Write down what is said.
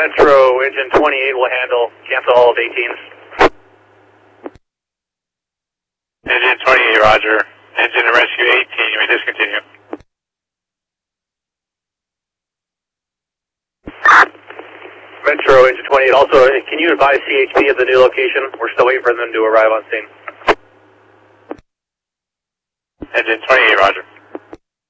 Metro, engine 28 will handle. Cancel all of 18s. Engine 28, roger. Engine to rescue 18, you may discontinue. Metro, engine 28. Also, can you advise CHP of the new location? We're still waiting for them to arrive on scene. Engine 28, roger.